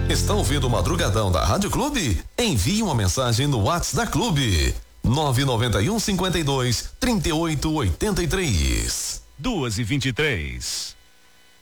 Está ouvindo o Madrugadão da Rádio Clube? Envie uma mensagem no WhatsApp da Clube. 991 52 38 83. 2h23.